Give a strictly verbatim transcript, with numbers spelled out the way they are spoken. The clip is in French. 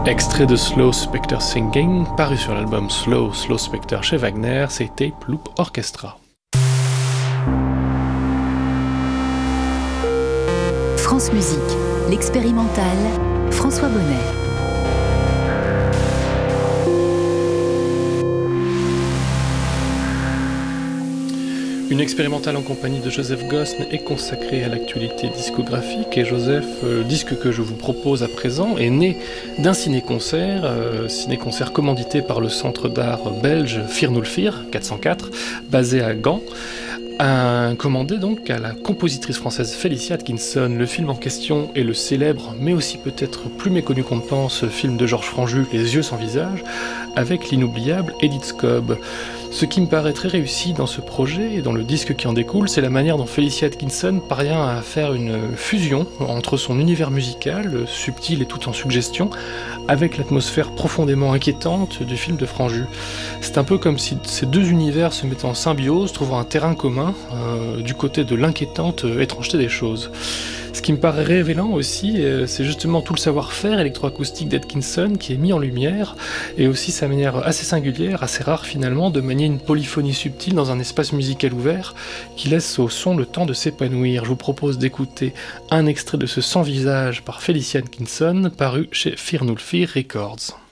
Extrait de Slow Spectre Singing, paru sur l'album Slow, Slow Spectre chez Wagner, c'est Tape Loop Orchestra. France Musique, l'expérimental, François Bonnet. Une expérimentale en compagnie de Joseph Gosn est consacrée à l'actualité discographique et Joseph, le disque que je vous propose à présent est né d'un ciné-concert, euh, ciné-concert commandité par le centre d'art belge Firnulfir quatre cent quatre, basé à Gand. Un commandé donc à la compositrice française Félicia Atkinson. Le film en question est le célèbre, mais aussi peut-être plus méconnu qu'on ne pense, film de Georges Franju, Les yeux sans visage, avec l'inoubliable Edith Scobb. Ce qui me paraît très réussi dans ce projet et dans le disque qui en découle, c'est la manière dont Félicia Atkinson parvient à faire une fusion entre son univers musical, subtil et tout en suggestion, avec l'atmosphère profondément inquiétante du film de Franju. C'est un peu comme si ces deux univers se mettaient en symbiose, trouvant un terrain commun euh, du côté de l'inquiétante étrangeté des choses. Ce qui me paraît révélant aussi, euh, c'est justement tout le savoir-faire électroacoustique d'Atkinson qui est mis en lumière, et aussi sa manière assez singulière, assez rare finalement, de manier une polyphonie subtile dans un espace musical ouvert qui laisse au son le temps de s'épanouir. Je vous propose d'écouter un extrait de ce Sans visage par Félicia Atkinson, paru chez Firnulfir Records.